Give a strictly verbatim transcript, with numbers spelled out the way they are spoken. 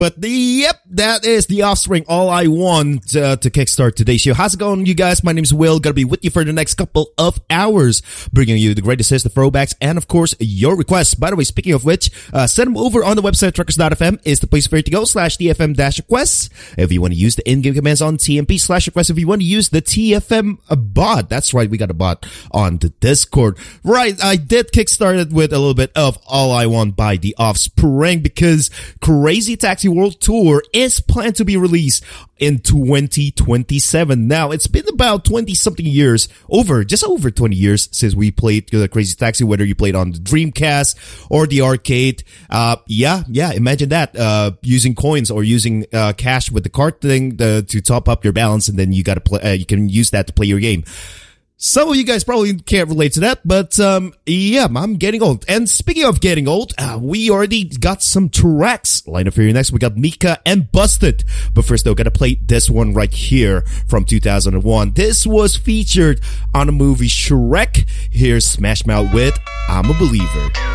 But the, yep, that is The Offspring, All I Want, uh, to kickstart today's show. How's it going, you guys? My name's Will. Gonna be with you for the next couple of hours, bringing you the greatest hits, the throwbacks, and of course, your requests. By the way, speaking of which, uh, send them over on the website, truckers dot f m is the place for you to go, slash T F M dash requests. If you want to use the in-game commands on T M P slash requests, if you want to use the T F M bot, that's right, we got a bot on the Discord. Right, I did kickstart it with a little bit of All I Want by The Offspring, because Crazy Taxi World Tour is planned to be released in twenty twenty-seven. Now, it's been about twenty something years, over, just over twenty years since we played the Crazy Taxi, whether you played on the Dreamcast or the arcade. Uh, yeah, yeah, imagine that, uh, using coins or using, uh, cash with the card thing to, to top up your balance, and then you gotta play, uh, you can use that to play your game. Some of you guys probably can't relate to that, but um, yeah, I'm getting old. And speaking of getting old, uh, we already got some tracks lined up for you next. We got Mika and Busted. But first, though, gotta play this one right here from two thousand one. This was featured on the movie Shrek. Here's Smash Mouth with I'm a Believer.